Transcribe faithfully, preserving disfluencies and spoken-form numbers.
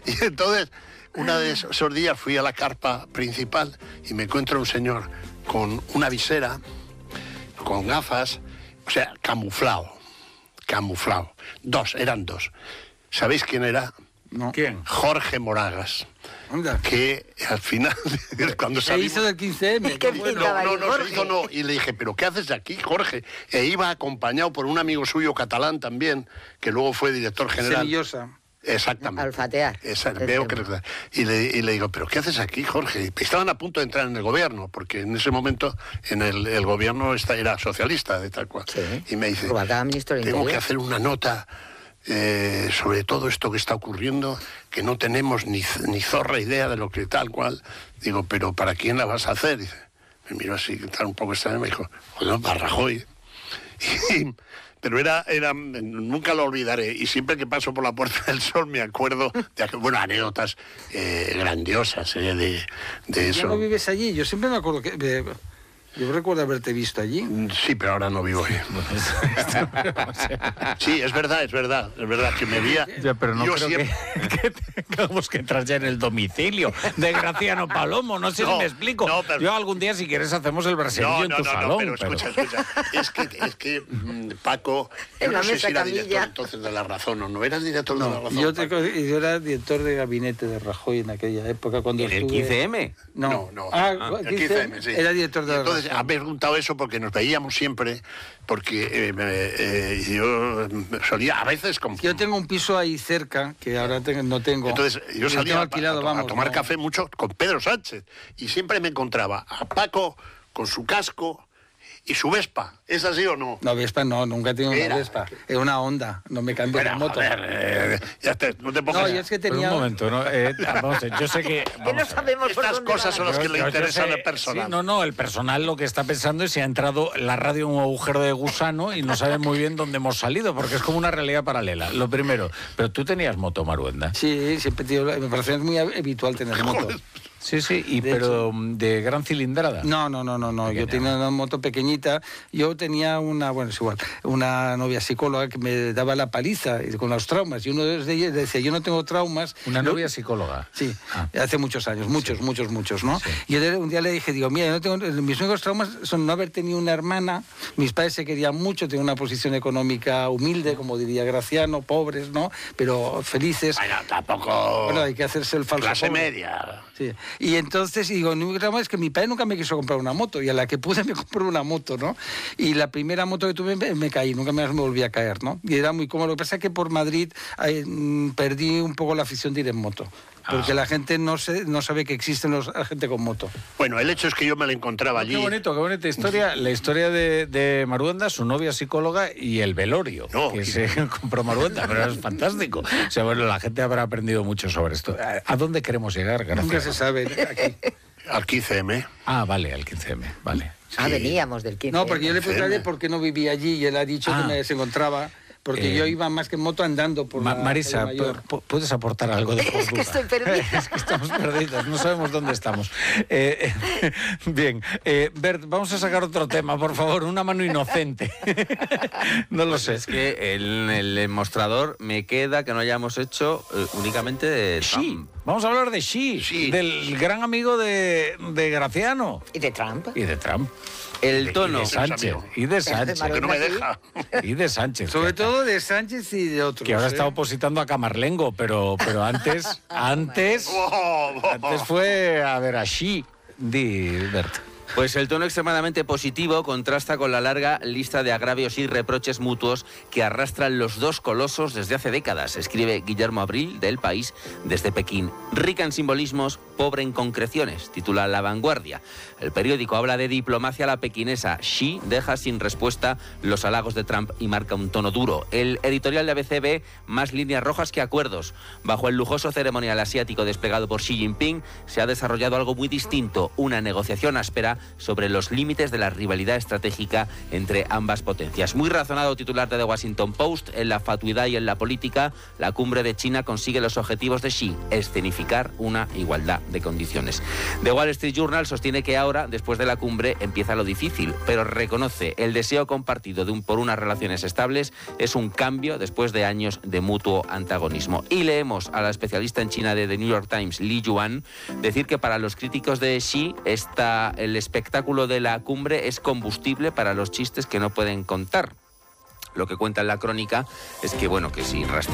Y entonces, uno de esos días fui a la carpa principal y me encuentro un señor con una visera, con gafas, o sea, camuflado, camuflado. Dos, eran dos. ¿Sabéis quién era? No. ¿Quién? Jorge Moragas. Anda. Que al final, cuando Se salimos... hizo del quince eme. ¿Qué Bueno, pintaba No, ahí, no, no, se Jorge? hizo no. Y le dije, ¿pero qué haces aquí, Jorge? E iba acompañado por un amigo suyo catalán también, que luego fue director general. Semillosa. Exactamente. Olfatear. Esa- El veo tema. que, y, le, y le digo, ¿pero qué haces aquí, Jorge? Estaban a punto de entrar en el gobierno, porque en ese momento en el, el gobierno esta, era socialista, de tal cual. Sí. Y me dice, Rubalcaba, ministro del tengo que Interior. hacer una nota eh, sobre todo esto que está ocurriendo, que no tenemos ni, ni zorra idea de lo que tal cual. Digo, ¿pero para quién la vas a hacer? Dice, me miró así, tal, un poco extraño, me dijo, joder, para Rajoy. Y, pero era, era, nunca lo olvidaré, y siempre que paso por la Puerta del Sol me acuerdo de, aqu- bueno, anécdotas eh, grandiosas eh, de, de ¿Ya eso. no vives allí? Yo siempre me acuerdo que... eh, yo recuerdo haberte visto allí. Sí, pero ahora no vivo ahí. Sí, es verdad, es verdad, es verdad que me veía. Ya, pero no yo creo siempre- que, que tengamos que entrar ya en el domicilio de Graciano Palomo. No sé No, si me explico. no, pero- Yo algún día, si quieres, hacemos el brasileño No, en no, tu no, no, salón. pero escucha, escucha. Es que, es que mm, Paco, yo En la no sé mesa si era camilla. director entonces de La Razón o no. ¿Eras director de La No, Razón? yo, te- Paco? yo era director de gabinete de Rajoy en aquella época cuando ¿En el estuve- quince eme? No, No, no. Ah, El quince quince eme, sí. Era director de Y la entonces, Razón. ha preguntado eso porque nos veíamos siempre, porque eh, me- eh, yo solía, a veces con... Yo tengo un piso ahí cerca, que ahora tengo- no tengo. Entonces, yo Lo salía tengo a, alquilado, a- a vamos, tomar no. café mucho con Pedro Sánchez y siempre me encontraba a Paco con su casco y su Vespa. ¿Es así o no? No, Vespa no, nunca he tenido Era. una Vespa. Era una Honda, no me cambio de Bueno, moto. joder, eh, ya te, no te pongas... No, yo es que Pero tenía... un momento, ¿no? Eh, vamos a ver, yo sé que... Que vamos no a ver. sabemos por Estas dónde cosas va. son las que Yo- le yo- yo interesan sé- al personal. Sí, no, no, el personal lo que está pensando es si ha entrado la radio en un agujero de gusano y no sabe muy bien dónde hemos salido, porque es como una realidad paralela. Lo primero, pero tú tenías moto, Maruenda. Sí, siempre he tenido- me parece muy habitual tener moto. Sí, sí, y De pero de gran cilindrada. No, no, no, no, no. Yo Pequeña. tenía una moto pequeñita. Yo tenía una, bueno, es igual, una novia psicóloga que me daba la paliza y con los traumas. Y uno de ellos decía, yo no tengo traumas. Una Lo- novia psicóloga. Sí, Ah. hace muchos años, muchos, muchos, muchos, ¿no? Sí. Y yo le- un día le dije, digo, mira, yo no tengo, mis únicos traumas son no haber tenido una hermana, mis padres se querían mucho, tenían una posición económica humilde, como diría Graciano, pobres, ¿no? Pero felices. Bueno, tampoco... Bueno, hay que hacerse el falso clase pobre. media. Sí. Y entonces, y digo, el único trauma es que mi padre nunca me quiso comprar una moto, y a la que pude me compró una moto, ¿no? Y la primera moto que tuve me, me caí, nunca más me volví a caer, ¿no? Y era muy cómodo. Lo que pasa es que por Madrid eh, mm, perdí un poco la afición de ir en moto, porque Ah. la gente no, se, no sabe que existen los, la gente con moto. Bueno, el hecho es que yo me la encontraba allí. Qué bonito, qué bonita historia. La historia de, de Maruenda, su novia psicóloga y el velorio No. que se compró Maruenda, pero es fantástico. O sea, bueno, la gente habrá aprendido mucho sobre esto. ¿A, a dónde queremos llegar? Nunca Gracias. se sabe aquí. Al quince eme. Ah, vale, al quince eme, vale. Ah, Sí. veníamos del quince. No, porque yo le Enferma. pregunté por qué no vivía allí y él ha dicho Ah. que me se encontraba, porque Eh, yo iba más que en moto andando por Ma- la Marisa, calle Mayor. pu- ¿puedes aportar algo de cordura? Es que estoy perdida. Es que estamos perdidos, no sabemos dónde estamos. Eh, eh, bien, eh, Bert, vamos a sacar otro tema, por favor, una mano inocente. No lo sé. Es que en el mostrador me queda que no hayamos hecho eh, únicamente de Xi, Trump. vamos a hablar de Xi, Xi. del gran amigo de, de Graciano ¿Y de Trump? y de Trump. El tono. Y de Sánchez, y de Sánchez, Que no me deja. y de Sánchez. Sobre que- todo de Sánchez y de otros. que ahora ¿eh? está opositando a Camarlengo, pero, pero antes, antes, Oh, antes fue a ver a Xi, di Bert. Pues el tono extremadamente positivo contrasta con la larga lista de agravios y reproches mutuos que arrastran los dos colosos desde hace décadas, escribe Guillermo Abril de El País desde Pekín. Rica en simbolismos, pobre en concreciones, titula La Vanguardia. El periódico habla de diplomacia a la pequinesa. Xi deja sin respuesta los halagos de Trump y marca un tono duro. El editorial de A B C ve más líneas rojas que acuerdos. Bajo el lujoso ceremonial asiático desplegado por Xi Jinping se ha desarrollado algo muy distinto, una negociación áspera sobre los límites de la rivalidad estratégica entre ambas potencias. Muy razonado titular de The Washington Post: en la fatuidad y en la política, la cumbre de China consigue los objetivos de Xi, escenificar una igualdad de condiciones. The Wall Street Journal sostiene que ahora, después de la cumbre, empieza lo difícil, pero reconoce el deseo compartido de un, por unas relaciones estables es un cambio después de años de mutuo antagonismo. Y leemos a la especialista en China de The New York Times, Li Yuan, decir que para los críticos de Xi esta, el espectáculo de la cumbre es combustible para los chistes que no pueden contar. Lo que cuenta en la crónica es que, bueno, que sin rastrear